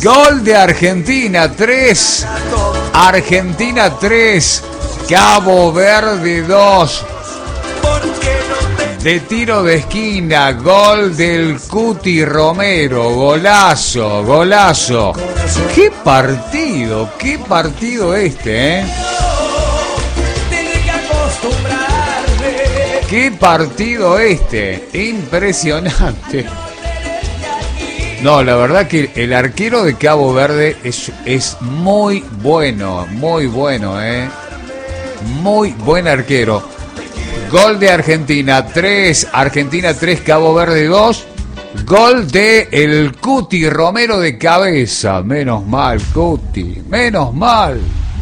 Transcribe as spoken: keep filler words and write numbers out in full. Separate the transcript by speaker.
Speaker 1: Gol de Argentina, tres. Argentina tres. Cabo Verde dos. De tiro de esquina, gol del Cuti Romero. Golazo, golazo. Qué partido, qué partido este, ¿eh? Qué partido este. Impresionante. No, la verdad que el arquero de Cabo Verde es, es muy bueno, muy bueno, ¿eh? Muy buen arquero. Gol de Argentina, tres. Argentina tres, Cabo Verde dos. Gol de el Cuti Romero de cabeza. Menos mal, Cuti, menos mal.